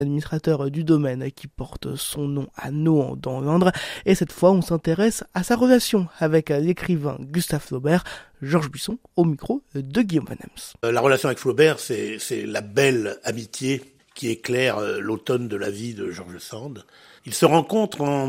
administrateur du domaine qui porte son nom à Nohant dans l'Indre. Et cette fois, on s'intéresse à sa relation avec l'écrivain Gustave Flaubert. Georges Buisson au micro de Guillaume Van Hems. La relation avec Flaubert, c'est la belle amitié qui éclaire l'automne de la vie de George Sand. Ils se rencontrent en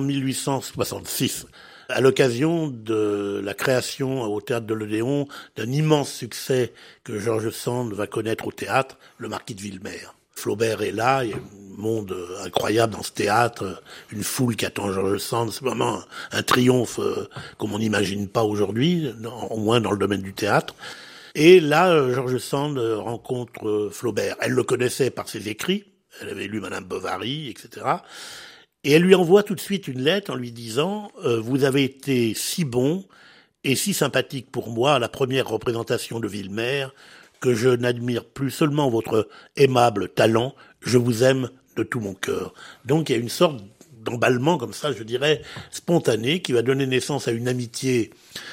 1866 à l'occasion de la création au théâtre de l'Odéon d'un immense succès que George Sand va connaître au théâtre, le Marquis de Villemer. Flaubert est là, il y a un monde incroyable dans ce théâtre, une foule qui attend George Sand, c'est vraiment un triomphe comme on n'imagine pas aujourd'hui, au moins dans le domaine du théâtre. Et là, George Sand rencontre Flaubert. Elle le connaissait par ses écrits, elle avait lu Madame Bovary, etc. Et elle lui envoie tout de suite une lettre en lui disant « Vous avez été si bon et si sympathique pour moi à la première représentation de Villemer que je n'admire plus seulement votre aimable talent, je vous aime de tout mon cœur. » Donc il y a une sorte d'emballement comme ça, je dirais, spontané, qui va donner naissance à une amitié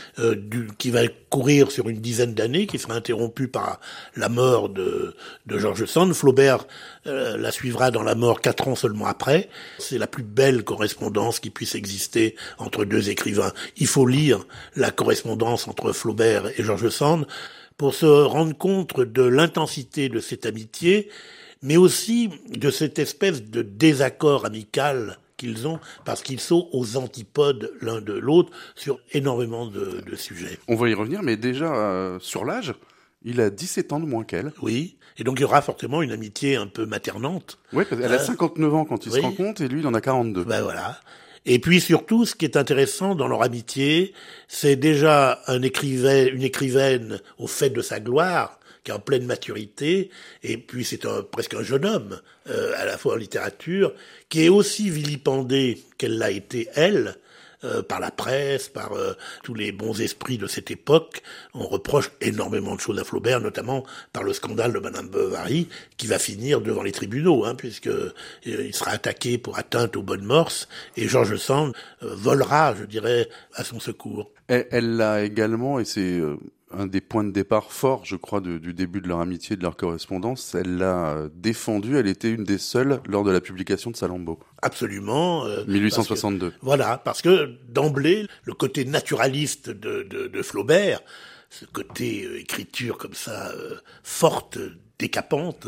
qui va courir sur une dizaine d'années, qui sera interrompue par la mort de George Sand. Flaubert la suivra dans la mort 4 ans seulement après. C'est la plus belle correspondance qui puisse exister entre deux écrivains. Il faut lire la correspondance entre Flaubert et George Sand pour se rendre compte de l'intensité de cette amitié, mais aussi de cette espèce de désaccord amical qu'ils ont, parce qu'ils sont aux antipodes l'un de l'autre sur énormément de sujets. On va y revenir, mais déjà, sur l'âge, il a 17 ans de moins qu'elle. Oui, et donc il y aura forcément une amitié un peu maternante. Oui, parce qu'elle a 59 ans quand ils se rencontrent, et lui, il en a 42. Ben voilà. Et puis surtout, ce qui est intéressant dans leur amitié, c'est déjà une écrivaine au fait de sa gloire, qui est en pleine maturité, et puis c'est presque un jeune homme, à la fois en littérature, qui est aussi vilipendé qu'elle l'a été elle, par la presse, par tous les bons esprits de cette époque. On reproche énormément de choses à Flaubert, notamment par le scandale de Madame Bovary, qui va finir devant les tribunaux, puisque il sera attaqué pour atteinte aux bonnes mœurs, et George Sand volera, je dirais, à son secours. Elle l'a également, et c'est un des points de départ forts, je crois, du début de leur amitié, de leur correspondance, elle l'a défendue, elle était une des seules lors de la publication de Salammbô. Absolument. 1862. Parce que d'emblée, le côté naturaliste de Flaubert, ce côté écriture comme ça, forte, décapante,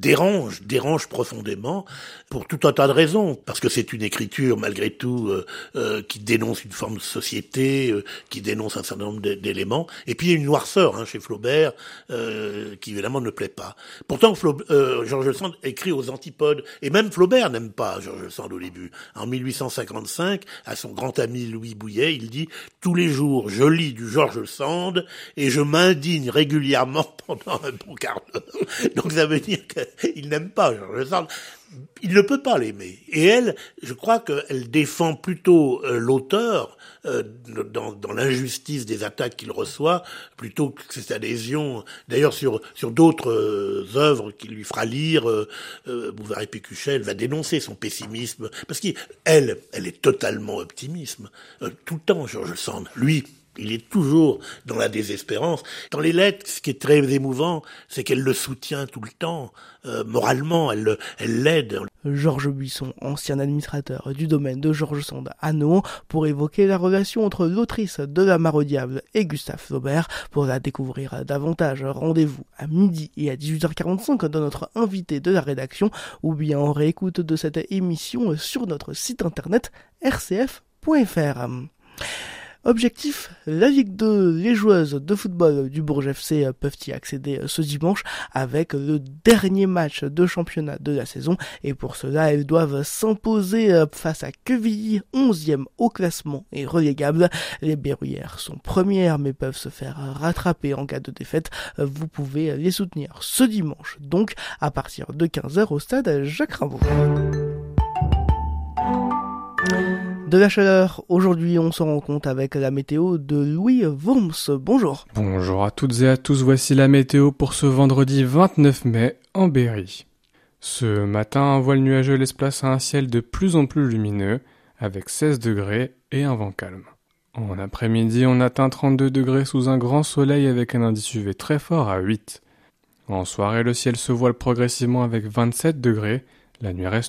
dérange profondément pour tout un tas de raisons. Parce que c'est une écriture, malgré tout, qui dénonce une forme de société, qui dénonce un certain nombre d'éléments. Et puis il y a une noirceur chez Flaubert qui évidemment ne plaît pas. Pourtant, George Sand écrit aux antipodes. Et même Flaubert n'aime pas George Sand au début. En 1855, à son grand ami Louis Bouillet, il dit « Tous les jours, je lis du George Sand et je m'indigne régulièrement pendant un bon quart d'heure. » Donc ça veut dire qu'il n'aime pas George Sand. Il ne peut pas l'aimer. Et elle, je crois qu'elle défend plutôt l'auteur dans l'injustice des attaques qu'il reçoit, plutôt que cette adhésion. D'ailleurs, sur d'autres œuvres qu'il lui fera lire, Bouvard et Pécuchet, elle va dénoncer son pessimisme. Parce qu'elle est totalement optimiste. Tout le temps, George Sand. Lui, il est toujours dans la désespérance. Dans les lettres, ce qui est très émouvant, c'est qu'elle le soutient tout le temps. Moralement, elle l'aide. Georges Buisson, ancien administrateur du domaine de George Sand à Nohant, pour évoquer la relation entre l'autrice de La Mare au diable et Gustave Flaubert. Pour la découvrir davantage, rendez-vous à midi et à 18h45 dans notre invité de la rédaction, ou bien en réécoute de cette émission sur notre site internet rcf.fr. Objectif, la Ligue 2, les joueuses de football du Bourges FC peuvent y accéder ce dimanche avec le dernier match de championnat de la saison, et pour cela elles doivent s'imposer face à Quevilly, 11e au classement et relégables. Les Berruyères sont premières mais peuvent se faire rattraper en cas de défaite. Vous pouvez les soutenir ce dimanche, donc à partir de 15h au stade Jacques-Rimbaud. De la chaleur, aujourd'hui on s'en rend compte avec la météo de Louis Worms. Bonjour. Bonjour à toutes et à tous, voici la météo pour ce vendredi 29 mai en Berry. Ce matin, un voile nuageux laisse place à un ciel de plus en plus lumineux, avec 16 degrés et un vent calme. En après-midi, on atteint 32 degrés sous un grand soleil avec un indice UV très fort à 8. En soirée, le ciel se voile progressivement avec 27 degrés, La nuit reste